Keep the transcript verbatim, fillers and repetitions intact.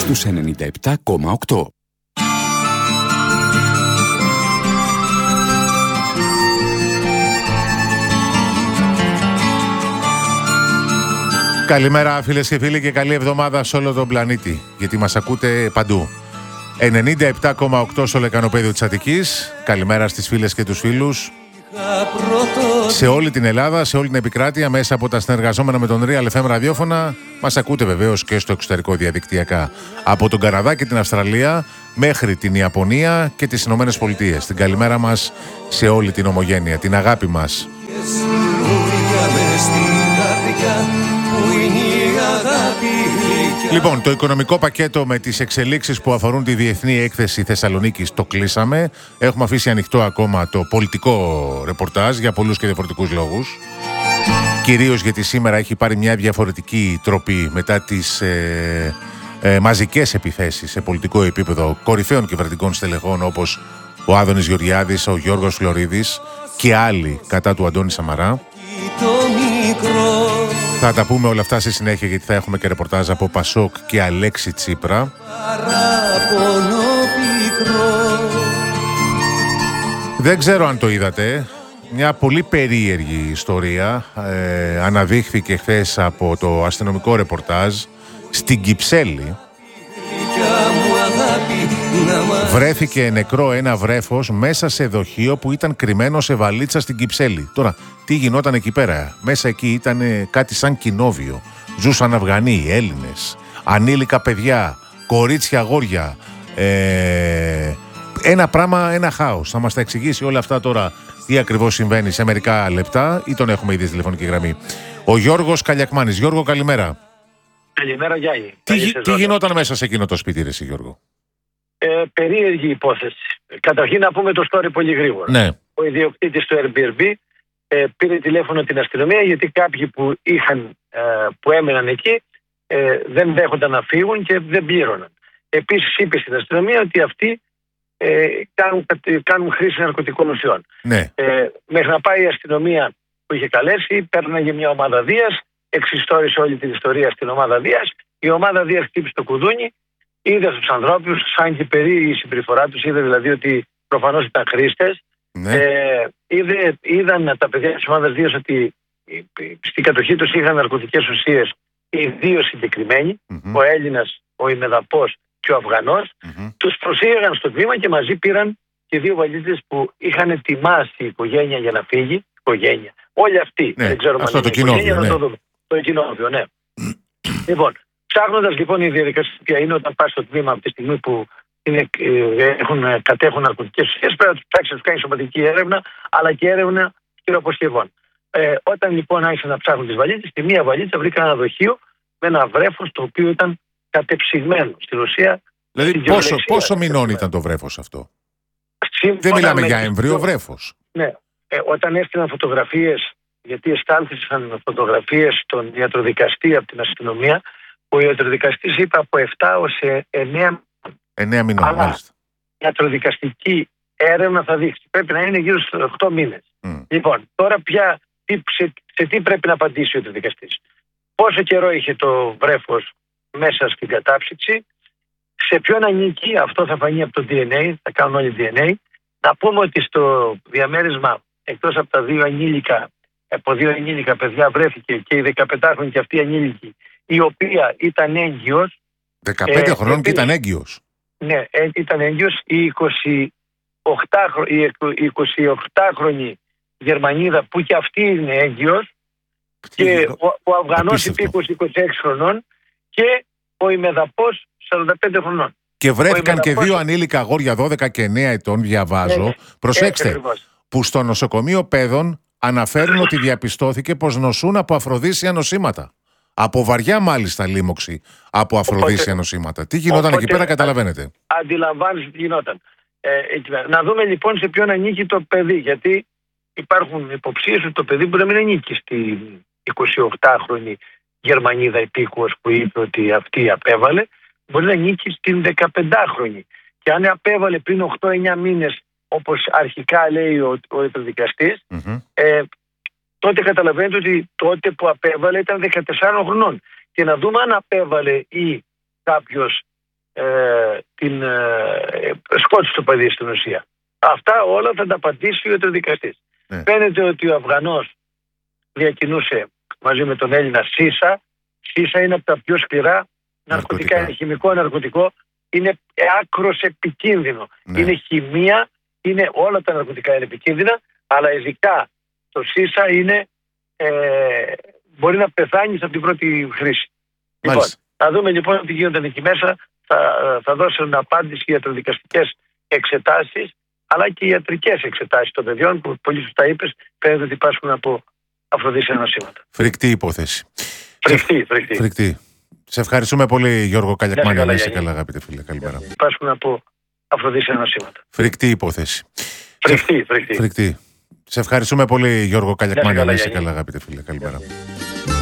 στους ενενήντα επτά κόμμα οκτώ. Καλημέρα φίλες και φίλοι και καλή εβδομάδα σε όλο τον πλανήτη, γιατί μας ακούτε παντού. ενενήντα επτά κόμμα οκτώ στο λεκανοπέδιο της Αττικής. Καλημέρα στις φίλες και τους φίλους σε όλη την Ελλάδα, σε όλη την επικράτεια, μέσα από τα συνεργαζόμενα με τον Real εφ εμ ραδιόφωνα. Μας ακούτε βεβαίως και στο εξωτερικό διαδικτυακά, από τον Καναδά και την Αυστραλία μέχρι την Ιαπωνία και τις Ηνωμένες Πολιτείες. Την καλημέρα μας σε όλη την ομογένεια, την αγάπη μας. Λοιπόν, το οικονομικό πακέτο με τις εξελίξεις που αφορούν τη Διεθνή Έκθεση Θεσσαλονίκης το κλείσαμε. Έχουμε αφήσει ανοιχτό ακόμα το πολιτικό ρεπορτάζ για πολλούς και διαφορετικούς λόγους. Κυρίως γιατί σήμερα έχει πάρει μια διαφορετική τροπή μετά τις ε, ε, μαζικές επιθέσεις σε πολιτικό επίπεδο κορυφαίων κυβερνητικών στελεχών όπως ο Άδωνης Γεωργιάδης, ο Γιώργος Φλωρίδης και άλλοι κατά του Αντώνη Σαμαρά. Θα τα πούμε όλα αυτά στη συνέχεια, γιατί θα έχουμε και ρεπορτάζ από Πασόκ και Αλέξη Τσίπρα. Δεν ξέρω αν το είδατε. Μια πολύ περίεργη ιστορία ε, αναδείχθηκε χθες από το αστυνομικό ρεπορτάζ στην Κυψέλη. Βρέθηκε νεκρό ένα βρέφος μέσα σε δοχείο που ήταν κρυμμένο σε βαλίτσα στην Κυψέλη. Τώρα, τι γινόταν εκεί πέρα? Μέσα εκεί ήταν κάτι σαν κοινόβιο. Ζούσαν Αφγανοί, Έλληνες, ανήλικα παιδιά, κορίτσια, αγόρια. Ε, ένα πράγμα, ένα χάος. Θα μας τα εξηγήσει όλα αυτά τώρα τι ακριβώς συμβαίνει σε μερικά λεπτά, ή τον έχουμε ήδη στη τηλεφωνική γραμμή. Ο Γιώργος Καλιακμάνης. Γιώργο, καλημέρα. Καλημέρα, Γιάννη. Τι, τι γινόταν μέσα σε εκείνο το σπίτι, ρε εσύ, Γιώργο? Ε, περίεργη υπόθεση. Καταρχήν να πούμε το story πολύ γρήγορα. Ναι. Ο ιδιοκτήτης του Airbnb ε, πήρε τηλέφωνο την αστυνομία, γιατί κάποιοι που, είχαν, ε, που έμεναν εκεί ε, δεν δέχονταν να φύγουν και δεν πλήρωναν. Επίσης είπε στην αστυνομία ότι αυτοί ε, κάνουν, κάνουν χρήση ναρκωτικών ουσιών. Ναι. Ε, μέχρι να πάει η αστυνομία που είχε καλέσει, παίρναγε μια ομάδα Δίας, εξιστόρισε όλη την ιστορία στην ομάδα Δίας. Η ομάδα Δίας χτύπησε το κουδούνι, είδε στους ανθρώπους, σαν και περί η συμπεριφορά τους, είδε δηλαδή ότι προφανώς ήταν χρήστες. Ναι. Ε, είδε, είδαν τα παιδιά της ομάδας Δίας ότι στην κατοχή τους είχαν ναρκωτικές ουσίες οι δύο συγκεκριμένοι, mm-hmm. ο Έλληνας, ο Ημεδαπός και ο Αφγανός. Mm-hmm. Τους προσήγαγαν στο τμήμα και μαζί πήραν και δύο βαλίτσες που είχαν ετοιμάσει η οικογένεια για να φύγει. Οικογένεια. Όλοι αυτοί. Ναι. Δεν ξέρω αυτό το κοινόβιο, ναι. το δούμε. Το κοινόβιο, ναι. Λοιπόν, ψάχνοντας λοιπόν η διαδικασία ποια είναι όταν πας στο τμήμα από τη στιγμή που είναι, ε, έχουν, κατέχουν ναρκωτικές ουσίες, πρέπει να τους ψάξεις να τους κάνει σωματική έρευνα, αλλά και έρευνα χειροποσκευών. Ε, όταν λοιπόν άρχισαν να ψάχνουν τις βαλίτσες, στη μία βαλίτσα βρήκαν ένα δοχείο με ένα βρέφος το οποίο ήταν κατεψυγμένο. Στην ουσία. Δηλαδή, πόσο, πόσο μηνών ήταν το βρέφος αυτό? Σύμφωνα δεν μιλάμε για έμβριο βρέφος. Ναι. Ε, όταν έστειλαν φωτογραφίες, γιατί εστάλθησαν φωτογραφίες στον ιατροδικαστή από την αστυνομία, ο ιατροδικαστής είπε από επτά ως εννέα μηνών. Αλλά μάλιστα. Η ιατροδικαστική έρευνα θα δείξει. Πρέπει να είναι γύρω στους οκτώ μήνες. Mm. Λοιπόν, τώρα πια τι, σε, σε τι πρέπει να απαντήσει ο ιατροδικαστής? Πόσο καιρό είχε το βρέφος μέσα στην κατάψυξη, σε ποιον ανήκει, αυτό θα φανεί από το ντι εν έι, θα κάνουν όλοι ντι εν έι. Να πούμε ότι στο διαμέρισμα, εκτός από τα δύο ανήλικα, από δύο ανήλικα παιδιά βρέθηκε και η δεκαπεντάχρονη και αυτή η ανήλικη, η οποία ήταν έγκυος. δεκαπέντε ε, χρονών και ήταν έγκυος. Ναι, ε, ήταν έγκυος. Η εικοσιοκτάχρονη Γερμανίδα που και αυτή είναι έγκυος, και ο, ο Αφγανός υπήκος είκοσι έξι χρονών και ο Ημεδαπός σαράντα πέντε χρονών. Και βρέθηκαν και δύο ανήλικα αγόρια δώδεκα και εννέα ετών, διαβάζω. Ναι, προσέξτε, έτσι, που στο νοσοκομείο παιδών αναφέρουν ότι διαπιστώθηκε πως νοσούν από αφροδίσια νοσήματα. Από βαριά μάλιστα λίμωξη από αφροδίσια οπότε, νοσήματα. Τι γινόταν οπότε, εκεί πέρα, καταλαβαίνετε? Αντιλαμβάνεστε τι γινόταν. Ε, να δούμε λοιπόν σε ποιον ανήκει το παιδί. Γιατί υπάρχουν υποψίες ότι το παιδί μπορεί να μην ανήκει στην εικοσιοκτάχρονη Γερμανίδα υπήκουος που είπε ότι αυτή απέβαλε. Μπορεί να ανήκει στην δεκαπεντάχρονη. Και αν απέβαλε πριν οκτώ εννέα μήνες, όπως αρχικά λέει ο, ο ιατροδικαστής, mm-hmm. ε, τότε καταλαβαίνετε ότι τότε που απέβαλε ήταν δεκατεσσάρων χρονών. Και να δούμε αν απέβαλε ή κάποιος ε, την ε, σκότωσε το παιδί στην ουσία. Αυτά όλα θα τα απαντήσει ο ιατροδικαστής. Ναι. Φαίνεται ότι ο Αφγανός διακινούσε μαζί με τον Έλληνα Σίσα. Σίσα είναι από τα πιο σκληρά ναρκωτικά, είναι χημικό ναρκωτικό, είναι άκρος επικίνδυνο. Ναι. Είναι χημεία, είναι, όλα τα ναρκωτικά είναι επικίνδυνα, αλλά ειδικά το Σίσα είναι, ε, μπορεί να πεθάνεις από την πρώτη χρήση. Λοιπόν, θα δούμε λοιπόν τι γίνονται εκεί μέσα, θα, θα δώσουν απάντηση για ιατροδικαστικές εξετάσεις, αλλά και ιατρικές εξετάσεις των παιδιών που πολύ σωστά είπες, φαίνεται ότι υπάρχουν από αφροδίσια νοσήματα. Φρικτή υπόθεση. Φρικτή, φρικτή. Φρικτή. Σε ευχαριστούμε πολύ, Γιώργο Καλιακμάνη. Να είσαι καλά, αγαπητέ φίλε. Καλημέρα. Υπάρχουν από αφροδίσια νοσήματα. Φρικτή υπόθεση. Φρικτή, φρικτή. Φρικτή. Σε ευχαριστούμε πολύ, Γιώργο Καλιακμάνη. Να είσαι καλά, αγαπητέ φίλε. Καλημέρα.